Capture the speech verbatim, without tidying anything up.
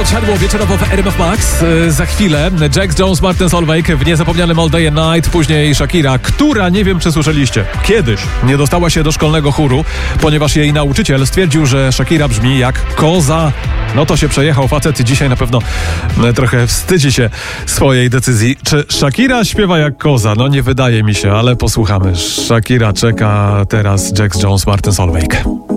odsiadło wieczorowo w R M F Max. Za chwilę Jax Jones, Martin Solveig w niezapomnianym All Day and Night, później Shakira, która, nie wiem czy słyszeliście, kiedyś nie dostała się do szkolnego chóru, ponieważ jej nauczyciel stwierdził, że Shakira brzmi jak koza. No to się przejechał facet i dzisiaj na pewno trochę wstydzi się swojej decyzji. Czy Shakira śpiewa jak koza? No nie wydaje mi się, ale posłuchamy. Shakira czeka, teraz Jax Jones, Martin Solveig.